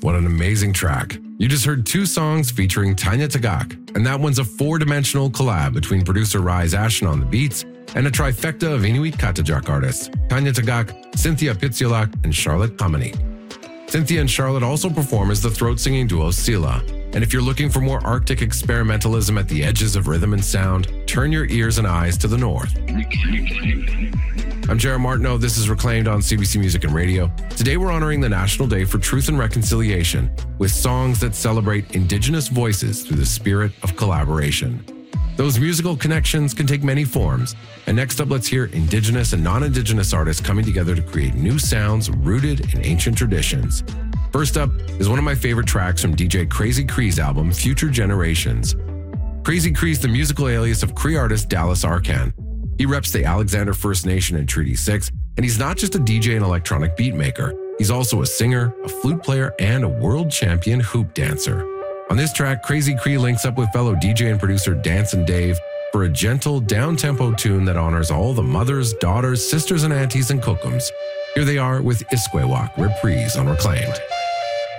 What an amazing track. You just heard two songs featuring Tanya Tagaq, and that one's a four-dimensional collab between producer Rise Ashton on the beats and a trifecta of Inuit Kattajak artists, Tanya Tagaq, Cynthia Pitsiolak, and Charlotte Kamanik. Cynthia and Charlotte also perform as the throat-singing duo Sila. And if you're looking for more Arctic experimentalism at the edges of rhythm and sound, turn your ears and eyes to the north. I'm Jared Martineau. This is Reclaimed on CBC Music and Radio. Today we're honoring the National Day for Truth and Reconciliation with songs that celebrate Indigenous voices through the spirit of collaboration. Those musical connections can take many forms. And next up, let's hear Indigenous and non-Indigenous artists coming together to create new sounds rooted in ancient traditions. First up is one of my favorite tracks from DJ Crazy Cree's album, Future Generations. Crazy Cree's the musical alias of Cree artist Dallas Arcan. He reps the Alexander First Nation in Treaty 6, and he's not just a DJ and electronic beat maker. He's also a singer, a flute player, and a world champion hoop dancer. On this track, Crazy Cree links up with fellow DJ and producer Dancin' Dave for a gentle, down-tempo tune that honors all the mothers, daughters, sisters, and aunties and kokums. Here they are with Iskwewak Reprise on Reclaimed.